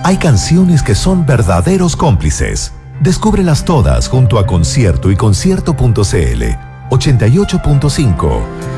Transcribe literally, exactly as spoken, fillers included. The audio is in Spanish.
hay canciones que son verdaderos cómplices. Descúbrelas todas junto a Concierto y concierto punto c l. ochenta y ocho punto cinco.